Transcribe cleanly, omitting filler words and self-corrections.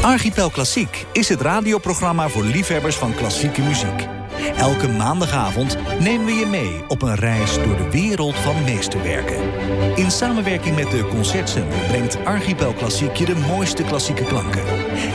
Archipel Klassiek is het radioprogramma voor liefhebbers van klassieke muziek. Elke maandagavond nemen we je mee op een reis door de wereld van meesterwerken. In samenwerking met de Concertzender brengt Archipel Klassiek je de mooiste klassieke klanken.